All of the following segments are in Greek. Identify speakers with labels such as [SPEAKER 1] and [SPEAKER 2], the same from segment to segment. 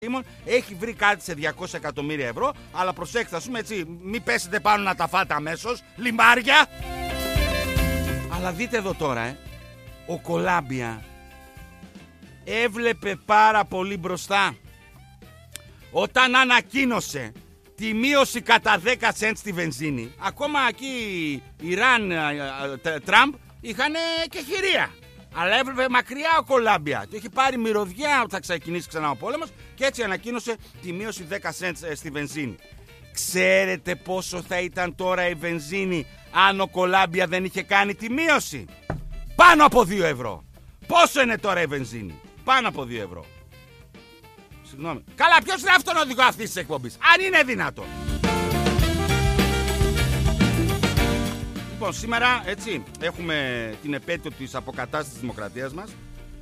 [SPEAKER 1] Έχει βρει κάτι σε 200 εκατομμύρια ευρώ, αλλά προσέξτε, ας πούμε έτσι, μην πέσετε πάνω να τα φάτε αμέσως, λιμάρια. Αλλά δείτε εδώ τώρα, ο Κολάμπια έβλεπε πάρα πολύ μπροστά όταν ανακοίνωσε τη μείωση κατά 10 cents στη βενζίνη. Ακόμα εκεί Ιράν, Τραμπ είχαν και χειρία. Αλλά έβλεπε μακριά ο Κολάμπια. Το είχε πάρει μυρωδιά ότι θα ξεκινήσει ξανά ο πόλεμος και έτσι ανακοίνωσε τη μείωση 10 cents στη βενζίνη. Ξέρετε πόσο θα ήταν τώρα η βενζίνη αν ο Κολάμπια δεν είχε κάνει τη μείωση? Πάνω από 2 ευρώ. Πόσο είναι τώρα η βενζίνη? Πάνω από 2 ευρώ. Συγγνώμη. Καλά, ποιος είναι αυτόν οδηγό αυτής της εκπομπής? Αν είναι δυνατόν. Λοιπόν, σήμερα έτσι έχουμε την επέτειο της αποκατάστασης της δημοκρατίας μας.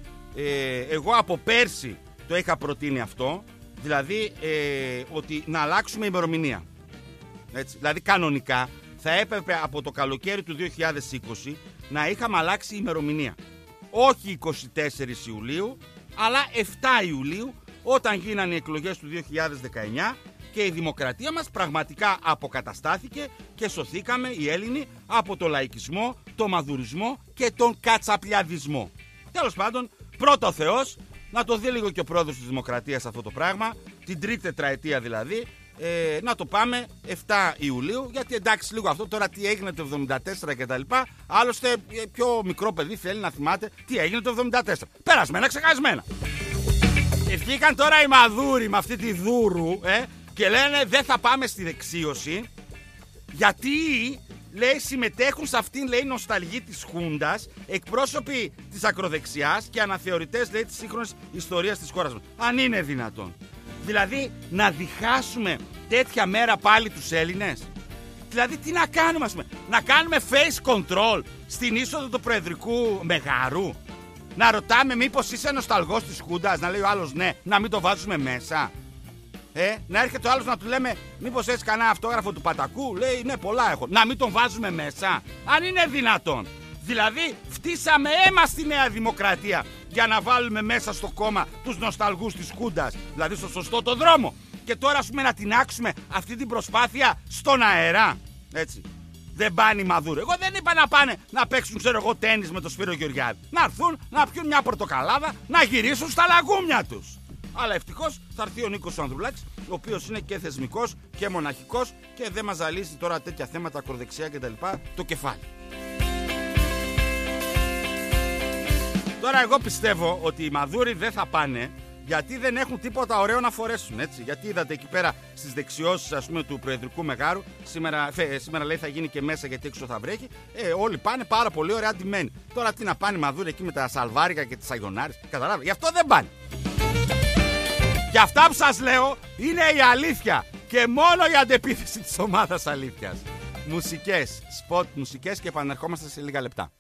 [SPEAKER 1] Εγώ από πέρσι το είχα προτείνει αυτό. Δηλαδή ότι να αλλάξουμε ημερομηνία. Έτσι. Δηλαδή κανονικά θα έπρεπε από το καλοκαίρι του 2020 να είχαμε αλλάξει ημερομηνία. Όχι 24 Ιουλίου, αλλά 7 Ιουλίου, όταν γίνανε οι εκλογές του 2019 και η δημοκρατία μας πραγματικά αποκαταστάθηκε και σωθήκαμε οι Έλληνοι από το λαϊκισμό, το μαδουρισμό και τον κατσαπλιαδισμό. Τέλος πάντων, πρώτα ο Θεός, να το δει λίγο και ο πρόεδρος της Δημοκρατίας αυτό το πράγμα, την τρίτη τετραετία δηλαδή, να το πάμε 7 Ιουλίου, γιατί εντάξει λίγο αυτό τώρα τι έγινε το 74 και τα λοιπά, άλλωστε πιο μικρό παιδί θέλει να θυμάται τι έγινε το 74. Περασμένα, ξεχασμένα. Βγήκαν τώρα οι μαδούροι με αυτή τη δούρου και λένε δεν θα πάμε στη δεξίωση γιατί λέει συμμετέχουν σε αυτήν λέει νοσταλγή της Χούντας εκπρόσωποι της ακροδεξιάς και αναθεωρητές λέει της σύγχρονης ιστορίας της χώρας μας. Αν είναι δυνατόν. Δηλαδή να διχάσουμε τέτοια μέρα πάλι τους Έλληνες? Δηλαδή τι να κάνουμε, ας πούμε? Να κάνουμε face control στην είσοδο του Προεδρικού Μεγάρου? Να ρωτάμε μήπως είσαι νοσταλγός της Χούντας? Να λέει ο άλλος ναι, να μην το βάζουμε μέσα. Να έρχεται ο άλλος να του λέμε μήπως έχεις κανένα αυτόγραφο του Πατακού? Λέει ναι, πολλά έχω. Να μην τον βάζουμε μέσα? Αν είναι δυνατόν. Δηλαδή φτύσαμε αίμα στη Νέα Δημοκρατία για να βάλουμε μέσα στο κόμμα τους νοσταλγούς της Χούντας, δηλαδή στο σωστό το δρόμο. Και τώρα ας πούμε να τινάξουμε αυτή την προσπάθεια στον αέρα. Έτσι. Δεν πάνε οι μαδούροι. Εγώ δεν είπα να πάνε να παίξουν ξέρω εγώ τένις με το Σπύρο Γεωργιάδη. Να έρθουν να πιούν μια πορτοκαλάδα, να γυρίσουν στα λαγούμια τους. Αλλά ευτυχώς θα έρθει ο Νίκος Ανδρουλάκης, ο οποίος είναι και θεσμικός και μοναχικός και δεν μας ζαλίζει τώρα τέτοια θέματα ακροδεξιά κτλ. Το κεφάλι. Τώρα εγώ πιστεύω ότι οι μαδούροι δεν θα πάνε γιατί δεν έχουν τίποτα ωραίο να φορέσουν, έτσι. Γιατί είδατε εκεί πέρα στις δεξιώσεις ας πούμε του Προεδρικού Μεγάρου, σήμερα λέει θα γίνει και μέσα γιατί έξω θα βρέχει, όλοι πάνε πάρα πολύ ωραία ντυμένοι. Τώρα τι να πάνε οι μαδούροι εκεί με τα σαλβάρικα και τις αγιονάρες, καταλάβετε, γι' αυτό δεν πάνε. Και αυτά που σας λέω είναι η αλήθεια και μόνο η αντεπίθεση της ομάδας αλήθειας. Μουσικές, σποτ μουσικές και επανερχόμαστε σε λίγα λεπτά.